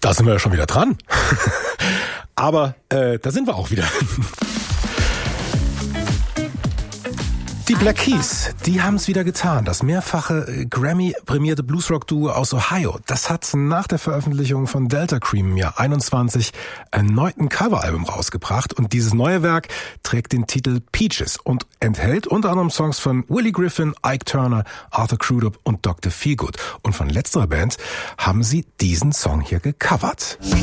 Da sind wir ja schon wieder dran. Aber da sind wir auch wieder. Die Black Keys, die haben es wieder getan. Das mehrfache Grammy-prämierte Bluesrock-Duo aus Ohio, das hat nach der Veröffentlichung von Delta Cream im Jahr 21 erneut ein Coveralbum rausgebracht. Und dieses neue Werk trägt den Titel Peaches und enthält unter anderem Songs von Willie Griffin, Ike Turner, Arthur Crudup und Dr. Feelgood. Und von letzterer Band haben sie diesen Song hier gecovert.